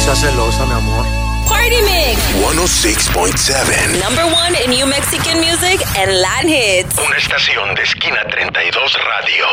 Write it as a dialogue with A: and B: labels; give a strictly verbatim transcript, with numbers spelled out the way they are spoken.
A: seas celosa, mi amor.
B: Party Mix.
C: ciento seis punto siete.
B: Number one in New Mexican music and Latin hits.
C: Una estación de Esquina treinta y dos Radio.